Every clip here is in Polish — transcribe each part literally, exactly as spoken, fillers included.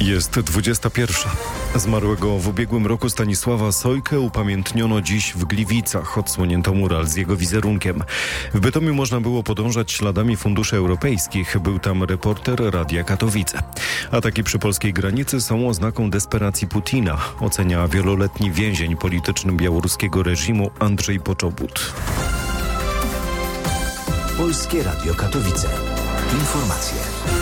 Jest dwudziesta pierwsza. Zmarłego w ubiegłym roku Stanisława Sojkę upamiętniono dziś w Gliwicach. Odsłonięto mural z jego wizerunkiem. W Bytomiu można było podążać śladami funduszy europejskich. Był tam reporter Radia Katowice. Ataki przy polskiej granicy są oznaką desperacji Putina, ocenia wieloletni więzień polityczny białoruskiego reżimu Andrzej Poczobut. Polskie Radio Katowice. Informacje.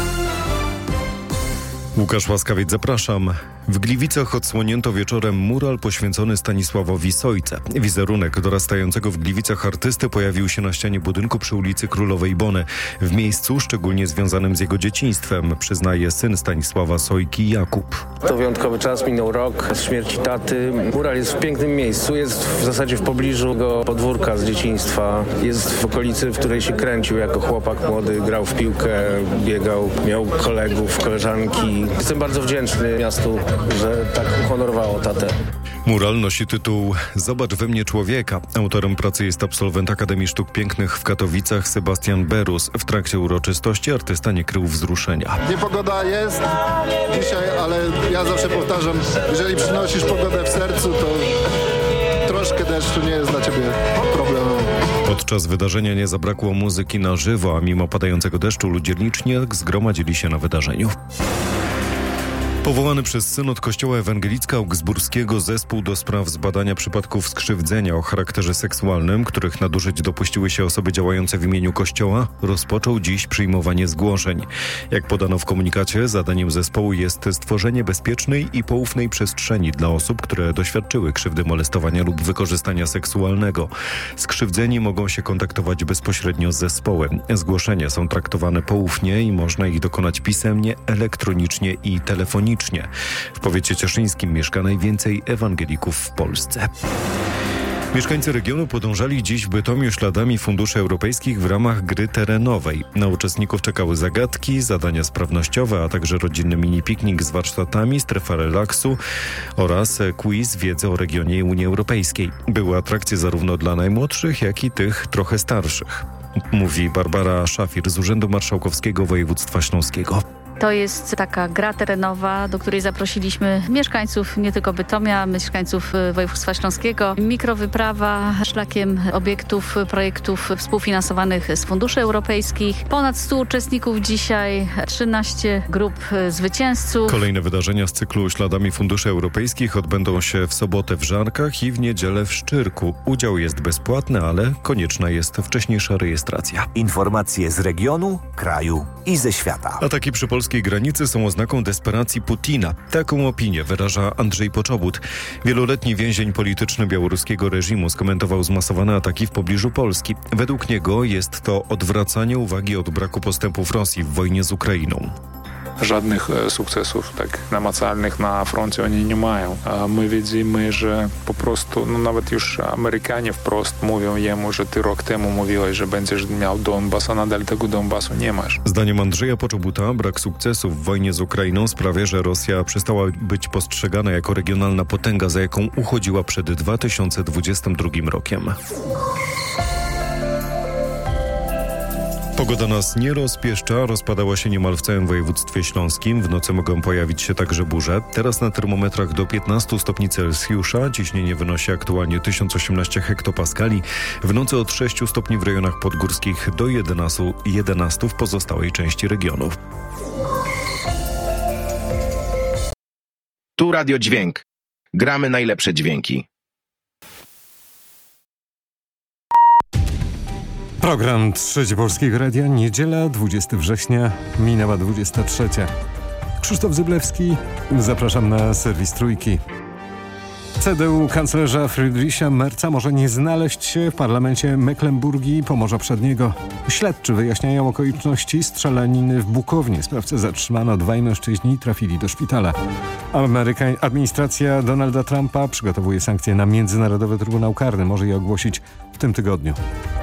Łukasz Łaskawiec, zapraszam. W Gliwicach odsłonięto wieczorem mural poświęcony Stanisławowi Sojce. Wizerunek dorastającego w Gliwicach artysty pojawił się na ścianie budynku przy ulicy Królowej Bony. W miejscu szczególnie związanym z jego dzieciństwem, przyznaje syn Stanisława Sojki, Jakub. To wyjątkowy czas, minął rok z śmierci taty. Mural jest w pięknym miejscu, jest w zasadzie w pobliżu jego podwórka z dzieciństwa. Jest w okolicy, w której się kręcił jako chłopak młody, grał w piłkę, biegał, miał kolegów, koleżanki. Jestem bardzo wdzięczny miastu, że tak uhonorowało tatę. Mural nosi tytuł „Zobacz we mnie człowieka”. Autorem pracy jest absolwent Akademii Sztuk Pięknych w Katowicach Sebastian Berus. W trakcie uroczystości artysta nie krył wzruszenia. Niepogoda jest dzisiaj, ale ja zawsze powtarzam, jeżeli przynosisz pogodę w sercu, to troszkę deszczu nie jest dla ciebie problemem. Podczas wydarzenia nie zabrakło muzyki na żywo, a mimo padającego deszczu ludzie licznie zgromadzili się na wydarzeniu. Powołany przez synod Kościoła Ewangelicko-Augsburskiego zespół do spraw zbadania przypadków skrzywdzenia o charakterze seksualnym, których nadużyć dopuściły się osoby działające w imieniu Kościoła, rozpoczął dziś przyjmowanie zgłoszeń. Jak podano w komunikacie, zadaniem zespołu jest stworzenie bezpiecznej i poufnej przestrzeni dla osób, które doświadczyły krzywdy, molestowania lub wykorzystania seksualnego. Skrzywdzeni mogą się kontaktować bezpośrednio z zespołem. Zgłoszenia są traktowane poufnie i można ich dokonać pisemnie, elektronicznie i telefonicznie. W powiecie cieszyńskim mieszka najwięcej ewangelików w Polsce. Mieszkańcy regionu podążali dziś w Bytomiu śladami funduszy europejskich w ramach gry terenowej. Na uczestników czekały zagadki, zadania sprawnościowe, a także rodzinny mini-piknik z warsztatami, strefa relaksu oraz quiz wiedzy o regionie i Unii Europejskiej. Były atrakcje zarówno dla najmłodszych, jak i tych trochę starszych. Mówi Barbara Szafir z Urzędu Marszałkowskiego Województwa Śląskiego. To jest taka gra terenowa, do której zaprosiliśmy mieszkańców nie tylko Bytomia, mieszkańców województwa śląskiego. Mikrowyprawa szlakiem obiektów, projektów współfinansowanych z funduszy europejskich. Ponad stu uczestników dzisiaj, trzynaście grup zwycięzców. Kolejne wydarzenia z cyklu Śladami Funduszy Europejskich odbędą się w sobotę w Żarkach i w niedzielę w Szczyrku. Udział jest bezpłatny, ale konieczna jest wcześniejsza rejestracja. Informacje z regionu, kraju i ze świata. Ataki przy polskiej granicy są oznaką desperacji Putina. Taką opinię wyraża Andrzej Poczobut. Wieloletni więzień polityczny białoruskiego reżimu skomentował zmasowane ataki w pobliżu Polski. Według niego jest to odwracanie uwagi od braku postępów Rosji w wojnie z Ukrainą. Żadnych sukcesów tak namacalnych na froncie oni nie mają. A my widzimy, że po prostu, no nawet już Amerykanie wprost mówią jemu, że ty rok temu mówiłeś, że będziesz miał Donbas, a nadal tego Donbasu nie masz. Zdaniem Andrzeja Poczobuta brak sukcesów w wojnie z Ukrainą sprawia, że Rosja przestała być postrzegana jako regionalna potęga, za jaką uchodziła przed dwa tysiące dwudziestym drugim rokiem. Pogoda nas nie rozpieszcza, rozpadała się niemal w całym województwie śląskim. W nocy mogą pojawić się także burze. Teraz na termometrach do piętnastu stopni Celsjusza. Ciśnienie wynosi aktualnie tysiąc osiemnaście hektopaskali. W nocy od sześciu stopni w rejonach podgórskich do jedenastu w pozostałej części regionów. Tu Radio Dźwięk. Gramy najlepsze dźwięki. Program Trzecie Polskiego Radia, niedziela, dwudziestego września, minęła dwudziesta trzecia. Krzysztof Zyblewski, zapraszam na serwis Trójki. C D U kanclerza Friedricha Merza może nie znaleźć się w parlamencie Mecklenburgii i Pomorza Przedniego. Śledczy wyjaśniają okoliczności strzelaniny w Bukownie. Sprawcę zatrzymano, dwaj mężczyźni trafili do szpitala. Ameryka... Administracja Donalda Trumpa przygotowuje sankcje na Międzynarodowy Trybunał Karny. Może je ogłosić w tym tygodniu.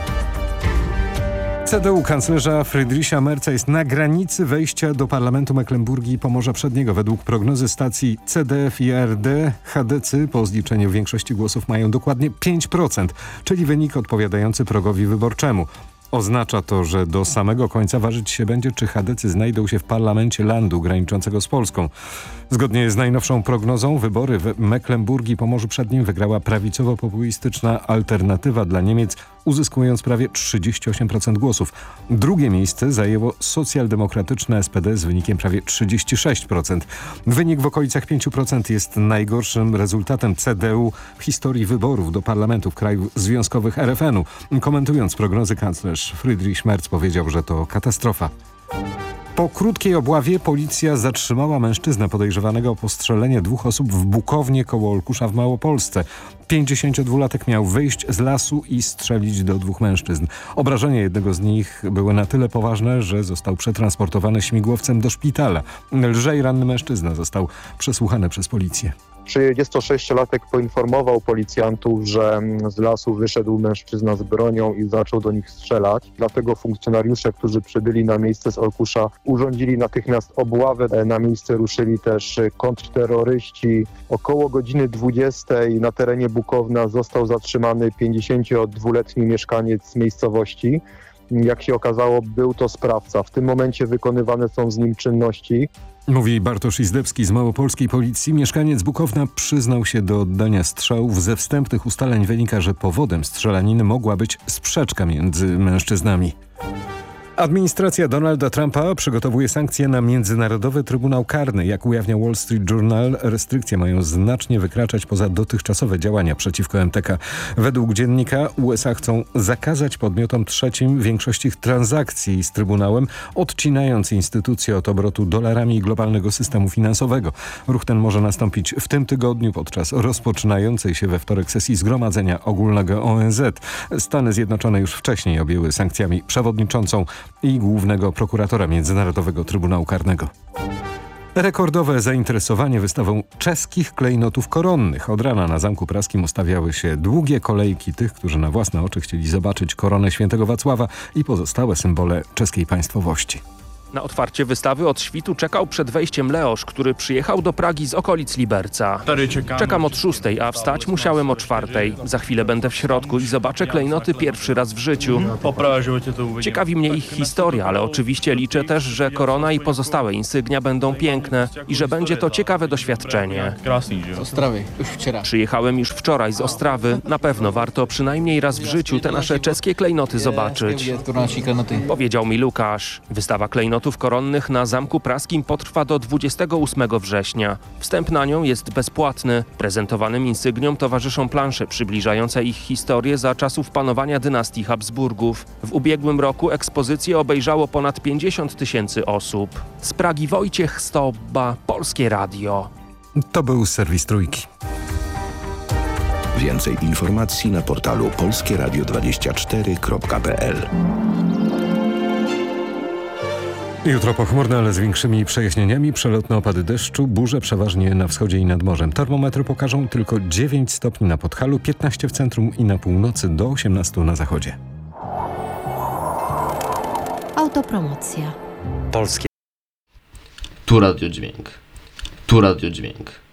C D U kanclerza Friedricha Merza jest na granicy wejścia do parlamentu Mecklenburgii i Pomorza Przedniego. Według prognozy stacji C D F i A R D chadecy po zliczeniu większości głosów mają dokładnie pięć procent, czyli wynik odpowiadający progowi wyborczemu. Oznacza to, że do samego końca ważyć się będzie, czy chadecy znajdą się w parlamencie landu graniczącego z Polską. Zgodnie z najnowszą prognozą wybory w Mecklenburgii i Pomorzu Przednim wygrała prawicowo-populistyczna Alternatywa dla Niemiec, uzyskując prawie trzydzieści osiem procent głosów. Drugie miejsce zajęło socjaldemokratyczne S P D z wynikiem prawie trzydzieści sześć procent. Wynik w okolicach pięć procent jest najgorszym rezultatem C D U w historii wyborów do parlamentów krajów związkowych R F N u. Komentując prognozy, kanclerz Friedrich Merz powiedział, że to katastrofa. Po krótkiej obławie policja zatrzymała mężczyznę podejrzewanego o postrzelenie dwóch osób w Bukownie koło Olkusza w Małopolsce. pięćdziesięciodwulatek miał wyjść z lasu i strzelić do dwóch mężczyzn. Obrażenia jednego z nich były na tyle poważne, że został przetransportowany śmigłowcem do szpitala. Lżej ranny mężczyzna został przesłuchany przez policję. trzydziestosześciolatek poinformował policjantów, że z lasu wyszedł mężczyzna z bronią i zaczął do nich strzelać. Dlatego funkcjonariusze, którzy przybyli na miejsce z Olkusza, urządzili natychmiast obławę. Na miejsce ruszyli też kontrterroryści. Około godziny dwudziestej na terenie Bukowna został zatrzymany pięćdziesięciodwuletni mieszkaniec miejscowości. Jak się okazało, był to sprawca. W tym momencie wykonywane są z nim czynności. Mówi Bartosz Izdebski z małopolskiej policji. Mieszkaniec Bukowna przyznał się do oddania strzałów. Ze wstępnych ustaleń wynika, że powodem strzelaniny mogła być sprzeczka między mężczyznami. Administracja Donalda Trumpa przygotowuje sankcje na Międzynarodowy Trybunał Karny. Jak ujawnia Wall Street Journal, restrykcje mają znacznie wykraczać poza dotychczasowe działania przeciwko M T K. Według dziennika U S A chcą zakazać podmiotom trzecim większości transakcji z Trybunałem, odcinając instytucje od obrotu dolarami i globalnego systemu finansowego. Ruch ten może nastąpić w tym tygodniu podczas rozpoczynającej się we wtorek sesji Zgromadzenia Ogólnego O N Z. Stany Zjednoczone już wcześniej objęły sankcjami przewodniczącą i głównego prokuratora Międzynarodowego Trybunału Karnego. Rekordowe zainteresowanie wystawą czeskich klejnotów koronnych. Od rana na Zamku Praskim ustawiały się długie kolejki tych, którzy na własne oczy chcieli zobaczyć koronę świętego Wacława i pozostałe symbole czeskiej państwowości. Na otwarcie wystawy od świtu czekał przed wejściem Leosz, który przyjechał do Pragi z okolic Liberca. Czekam od szóstej, a wstać musiałem o czwartej. Za chwilę będę w środku i zobaczę klejnoty pierwszy raz w życiu. Ciekawi mnie ich historia, ale oczywiście liczę też, że korona i pozostałe insygnia będą piękne i że będzie to ciekawe doświadczenie. Przyjechałem już wczoraj z Ostrawy. Na pewno warto przynajmniej raz w życiu te nasze czeskie klejnoty zobaczyć. Powiedział mi Łukasz. Wystawa klejnotów koronnych na Zamku Praskim potrwa do dwudziestego ósmego września. Wstęp na nią jest bezpłatny. Prezentowanym insygniom towarzyszą plansze przybliżające ich historię za czasów panowania dynastii Habsburgów. W ubiegłym roku ekspozycję obejrzało ponad pięćdziesiąt tysięcy osób. Z Pragi Wojciech Stobba, Polskie Radio. To był serwis Trójki. Więcej informacji na portalu polskie radio dwadzieścia cztery kropka p l. Jutro pochmurne, ale z większymi przejaśnieniami, przelotne opady deszczu, burze przeważnie na wschodzie i nad morzem. Termometry pokażą tylko dziewięć stopni na Podhalu, piętnaście w centrum i na północy, do osiemnastu na zachodzie. Autopromocja. Polskie. Tu Radio Dźwięk. Tu Radio Dźwięk.